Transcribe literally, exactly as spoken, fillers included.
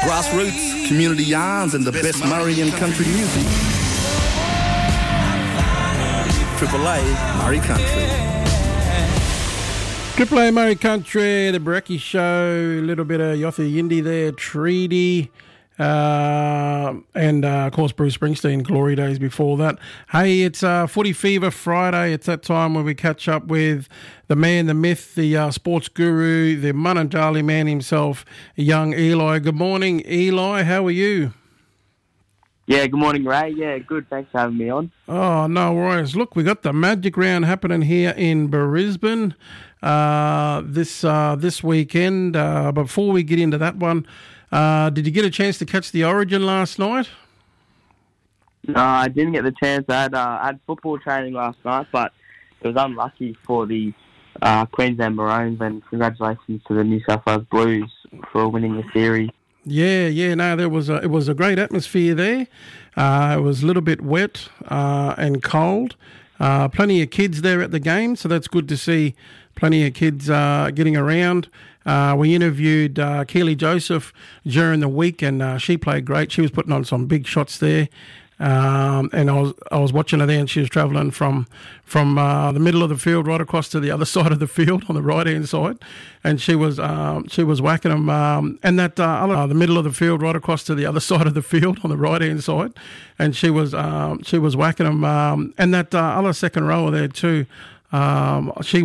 grassroots, community yarns, and the best Murray and country music. Triple A Murray Country. Triple A Murray Country, the Brekkie Show, a little bit of Yothu Yindi there, Treaty, uh, and uh, of course Bruce Springsteen, Glory Days before that. Hey, it's uh, Footy Fever Friday. It's that time when we catch up with the man, the myth, the uh, sports guru, the Mununjali man himself, young Eli. Good morning, Eli. How are you? Yeah, good morning, Ray. Yeah, good. Thanks for having me on. Oh, no worries. Look, we got the Magic Round happening here in Brisbane uh, this uh, this weekend. Uh, before we get into that one, uh, did you get a chance to catch the Origin last night? No, I didn't get the chance. I had, uh, I had football training last night, but it was unlucky for the uh, Queensland Maroons, and congratulations to the New South Wales Blues for winning the series. Yeah, yeah, no, there was a, it was a great atmosphere there. Uh, it was a little bit wet uh, and cold. Uh, plenty of kids there at the game, so that's good to see plenty of kids uh, getting around. Uh, we interviewed uh, Keely Joseph during the week, and uh, she played great. She was putting on some big shots there. Um, and I was I was watching her there, and she was travelling from from uh, the middle of the field right across to the other side of the field on the right hand side, and she was um, she was whacking them. Um, and that uh, other uh, the middle of the field right across to the other side of the field on the right hand side, and she was um, she was whacking them. Um, and that uh, other second rower there too. Um, she